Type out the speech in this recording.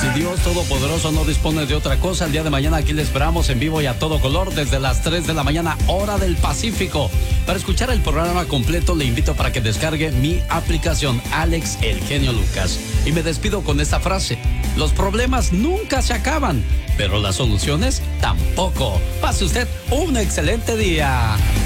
Si Dios Todopoderoso no dispone de otra cosa, el día de mañana aquí le esperamos en vivo y a todo color desde las 3 de la mañana, hora del Pacífico. Para escuchar el programa completo, le invito para que descargue mi aplicación Alex El Genio Lucas. Y me despido con esta frase: los problemas nunca se acaban, pero las soluciones tampoco. Pase usted un excelente día.